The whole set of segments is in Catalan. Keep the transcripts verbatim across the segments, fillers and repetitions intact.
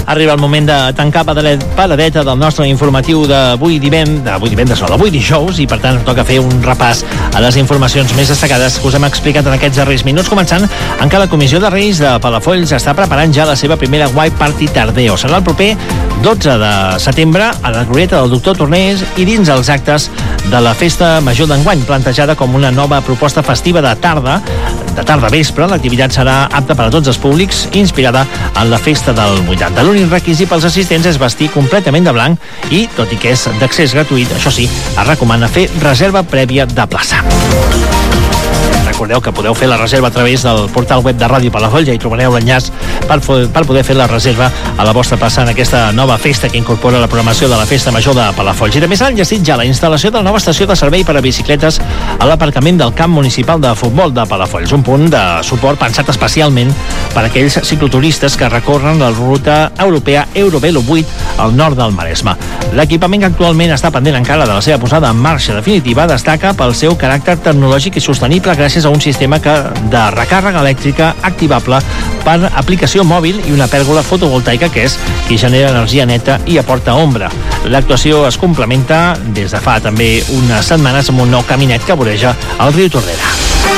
Arriba el moment de tancar paradeta del nostre informatiu d'avui divendres, d'avui divendres, no, d'avui dijous, i per tant toca fer un repàs a les informacions més destacades que us hem explicat en aquests darrers minuts, començant en què la Comissió de Reis de Palafolls està preparant ja la seva primera White Party Tardeo. Serà el proper dotze de setembre a la Glorieta del Doctor Tornés i dins els actes de la Festa Major d'enguany, plantejada com una nova proposta festiva de tarda, de tarda vespre. L'activitat serà apta per a tots els públics, inspirada en la festa del vuitanta. L'únic requisit pels assistents és vestir completament de blanc i, tot i que és d'accés gratuït, això sí, es recomana fer reserva prèvia de plaça. Recordeu que podeu fer la reserva a través del portal web de Ràdio Palafolls, ja hi trobareu l'enllaç per, per poder fer la reserva a la vostra plaça en aquesta nova festa que incorpora la programació de la Festa Major de Palafolls. I també s'ha enllestit ja la instal·lació de la nova estació de servei per a bicicletes a l'aparcament del camp municipal de futbol de Palafolls, un punt de suport pensat especialment per a aquells cicloturistes que recorren la ruta europea Eurovelo vuit al nord del Maresme. L'equipament que actualment està pendent encara de la seva posada en marxa definitiva destaca pel seu caràcter tecnològic i sostenible gràcies a un sistema que, de recàrrega elèctrica activable per aplicació mòbil i una pèrgola fotovoltaica que és qui genera energia neta i aporta ombra. L'actuació es complementa des de fa també unes setmanes amb un nou caminet que voreja el riu Tordera.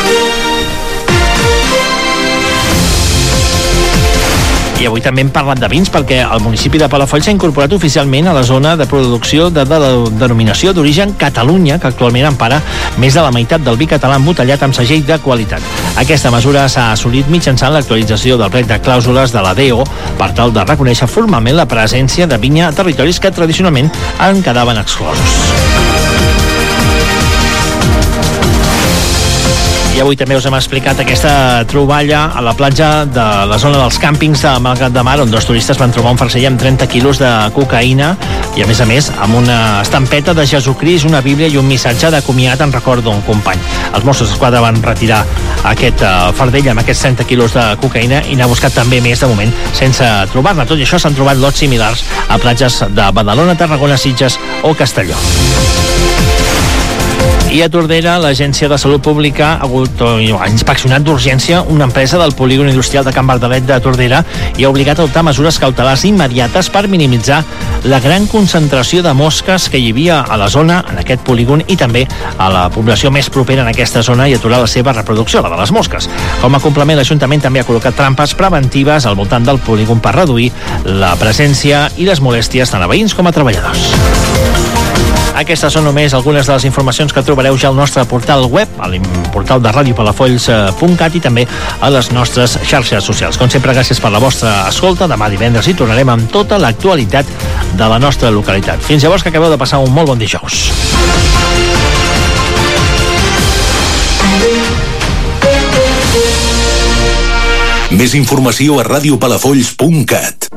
I avui també hem parlat de vins perquè el municipi de Palafolls s'ha incorporat oficialment a la zona de producció de, de la denominació d'origen Catalunya, que actualment empara més de la meitat del vi català embotellat amb segell de qualitat. Aquesta mesura s'ha assolit mitjançant l'actualització del plec de clàusules de la D E O per tal de reconèixer formalment la presència de vinya a territoris que tradicionalment en quedaven exclosos. I avui també us hem explicat aquesta troballa a la platja de la zona dels càmpings de Malgrat de Mar, on dos turistes van trobar un farcell amb trenta quilos de cocaïna i, a més a més, amb una estampeta de Jesucrist, una Bíblia i un missatge de comiat en record d'un company. Els Mossos d'Esquadra van retirar aquest uh, fardell amb aquests trenta quilos de cocaïna i n'ha buscat també més, de moment, sense trobar-ne. Tot i això, s'han trobat lots similars a platges de Badalona, Tarragona, Sitges o Castelló. I a Tordera, l'Agència de Salut Pública ha, hagut, ha inspeccionat d'urgència una empresa del polígon industrial de Can Bardalet de Tordera i ha obligat a adoptar mesures cautelars immediates per minimitzar la gran concentració de mosques que hi havia a la zona, en aquest polígon, i també a la població més propera en aquesta zona i aturar la seva reproducció, la de les mosques. Com a complement, l'Ajuntament també ha col·locat trampes preventives al voltant del polígon per reduir la presència i les molèsties tant a veïns com a treballadors. Aquestes són només algunes de les informacions que trobareu ja al nostre portal web, al portal de ràdio palafolls punt cat i també a les nostres xarxes socials. Com sempre, gràcies per la vostra escolta. Demà divendres hi tornarem amb tota l'actualitat de la nostra localitat. Fins llavors, que acabeu de passar un molt bon dijous. Més informació a ràdio palafolls punt cat.